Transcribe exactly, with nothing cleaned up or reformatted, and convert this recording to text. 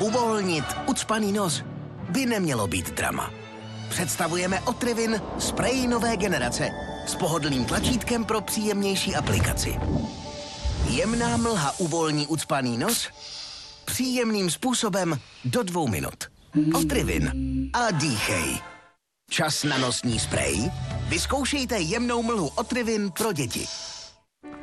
Uvolnit ucpaný nos by nemělo být drama. Představujeme Otrivin sprej nové generace s pohodlným tlačítkem pro příjemnější aplikaci. Jemná mlha uvolní ucpaný nos příjemným způsobem do dvou minut. Otrivin a dýchej. Čas na nosní sprej? Vyzkoušejte jemnou mlhu Otrivin pro děti.